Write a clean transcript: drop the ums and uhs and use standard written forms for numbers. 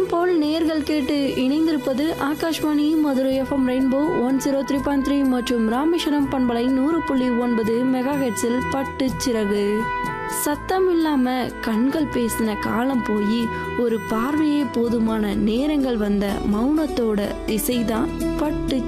வழக்கம் போல் நேர்கள் கேட்டு இணைந்திருப்பது ஆகாஷ்வாணி மதுரை எஃப்எம் ரெயின்போ 103.3 மற்றும் ராமேஸ்வரம் பண்பலை 100.9 மெகா ஹெர்ட்ஸில் பட்டு சிறகு. சத்தம் இல்லாம கண்கள் பேசின காலம் போய் ஒரு பார்வையே போதுமான நேரங்கள் வந்த மௌனத்தோட இசைதான் பட்டு